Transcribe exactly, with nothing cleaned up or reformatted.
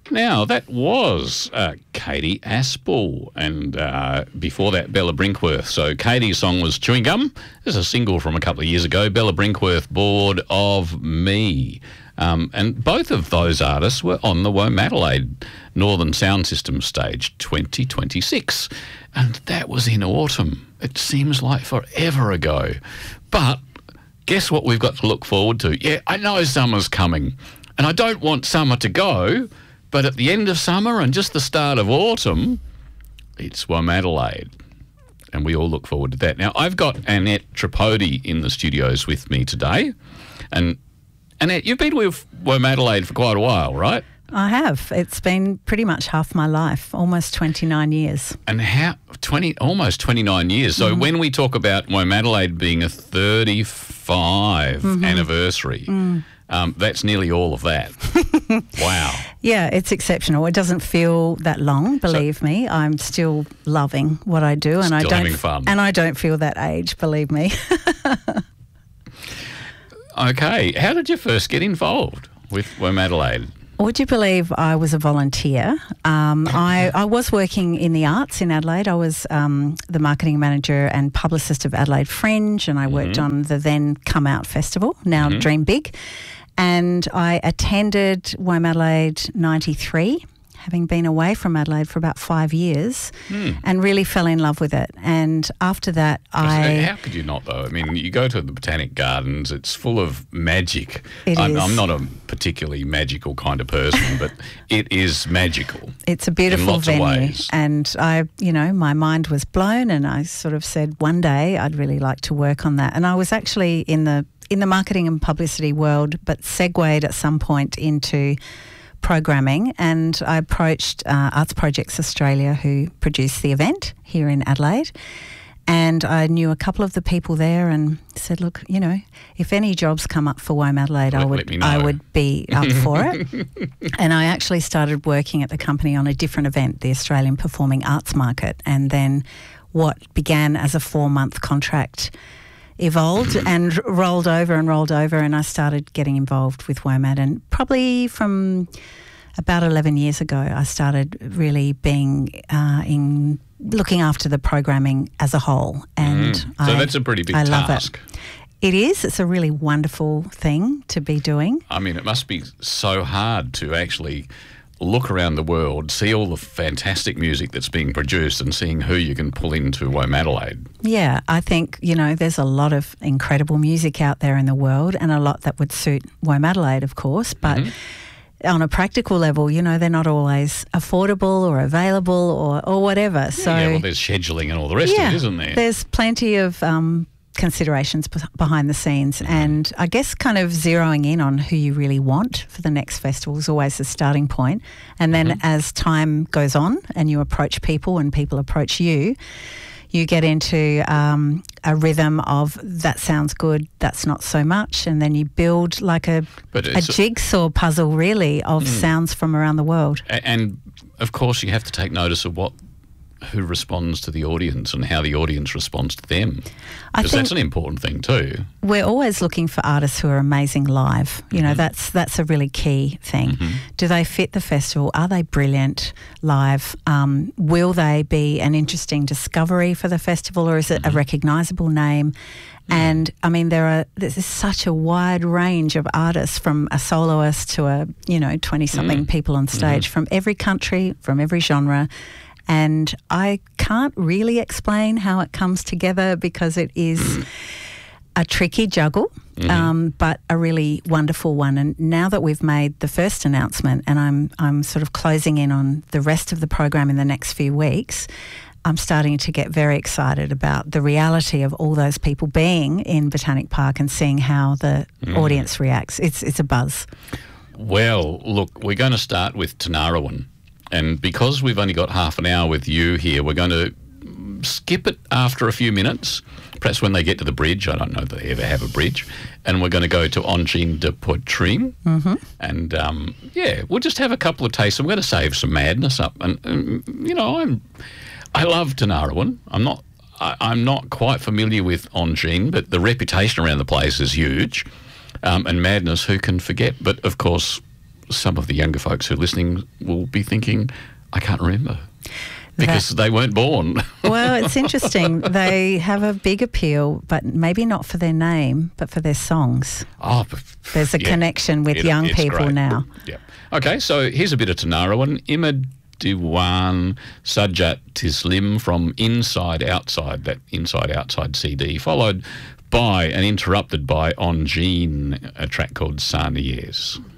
Now, that was uh, Katie Aspel, and uh, before that, Bella Brinkworth. So Katie's song was Chewing Gum. There's a single from a couple of years ago, Bella Brinkworth, Bored of Me. Um, and both of those artists were on the Womadelaide Northern Sound System stage twenty twenty-six. And that was in autumn. It seems like forever ago. But guess what we've got to look forward to? Yeah, I know summer's coming, and I don't want summer to go, but at the end of summer and just the start of autumn, it's Womadelaide. And we all look forward to that. Now, I've got Annette Tripodi in the studios with me today. And Annette, you've been with Womadelaide for quite a while, right? I have. It's been pretty much half my life, almost twenty-nine years. And how, twenty, almost twenty-nine years. So mm-hmm. when we talk about Womadelaide being a thirty-five mm-hmm. anniversary, mm. um, that's nearly all of that. Wow. Yeah, it's exceptional. It doesn't feel that long, believe so, me. I'm still loving what I do, and I don't having fun. And I don't feel that age, believe me. Okay, how did you first get involved with Womadelaide? Would you believe I was a volunteer? Um, I, I was working in the arts in Adelaide. I was um, the marketing manager and publicist of Adelaide Fringe, and I worked mm-hmm. on the then Come Out Festival, now mm-hmm. Dream Big. And I attended Womadelaide ninety-three, having been away from Adelaide for about five years mm. and really fell in love with it. And after that, I... How could you not, though? I mean, you go to the Botanic Gardens, it's full of magic. It I'm, is. I'm not a particularly magical kind of person, but it is magical. It's a beautiful in lots venue. Of ways. And I, you know, my mind was blown, and I sort of said one day I'd really like to work on that. And I was actually in the in the marketing and publicity world, but segued at some point into programming, and I approached uh, Arts Projects Australia, who produced the event here in Adelaide, and I knew a couple of the people there and said, look, you know, if any jobs come up for Womadelaide, let, I would I would be up for it. And I actually started working at the company on a different event, the Australian Performing Arts Market, and then what began as a four-month contract evolved and rolled over and rolled over, and I started getting involved with WOMAD. And probably from about eleven years ago, I started really being uh, in looking after the programming as a whole. And mm. So I, that's a pretty big I love task. It. It is. It's a really wonderful thing to be doing. I mean, it must be so hard to actually look around the world, see all the fantastic music that's being produced and seeing who you can pull into Womadelaide. Yeah, I think, you know, there's a lot of incredible music out there in the world, and a lot that would suit Womadelaide, of course, but mm-hmm. on a practical level, you know, they're not always affordable or available or, or whatever. So yeah, well, there's scheduling and all the rest yeah, of it, isn't there? There's plenty of um, considerations b- behind the scenes, mm-hmm. and I guess kind of zeroing in on who you really want for the next festival is always the starting point. And then mm-hmm. as time goes on and you approach people and people approach you, you get into um, a rhythm of that sounds good, that's not so much, and then you build like a, a jigsaw puzzle really of mm. sounds from around the world. And of course you have to take notice of what who responds to the audience and how the audience responds to them, because that's an important thing too. We're always looking for artists who are amazing live. You know, mm-hmm. that's that's a really key thing. Mm-hmm. Do they fit the festival? Are they brilliant live? Um, will they be an interesting discovery for the festival, or is it mm-hmm. a recognisable name? Mm-hmm. And I mean, there are there's such a wide range of artists, from a soloist to a you know twenty-something mm-hmm. people on stage, mm-hmm. from every country, from every genre. And I can't really explain how it comes together, because it is a tricky juggle, mm-hmm. um, but a really wonderful one. And now that we've made the first announcement, and I'm I'm sort of closing in on the rest of the program in the next few weeks, I'm starting to get very excited about the reality of all those people being in Botanic Park and seeing how the mm. audience reacts. It's it's a buzz. Well, look, we're going to start with Tinariwen. And because we've only got half an hour with you here, we're going to skip it after a few minutes, perhaps when they get to the bridge. I don't know if they ever have a bridge. And we're going to go to Ongine de Poitrine. Mm-hmm. And, um, yeah, we'll just have a couple of tastes. I'm going to save some madness up. And, and you know, I'm, I love Tinariwen. I'm not, I, I'm not quite familiar with Ongine, but the reputation around the place is huge. Um, and madness, who can forget? But, of course, some of the younger folks who are listening will be thinking, I can't remember. Because that, they weren't born. Well, it's interesting. They have a big appeal, but maybe not for their name, but for their songs. Oh, There's a yeah, connection with it, young people great. now. Yeah. Okay, so here's a bit of Tanarawan. Imad Diwan Sajat Tislim from Inside Outside, that Inside Outside C D, followed by and interrupted by On Gene, a track called Sarniers.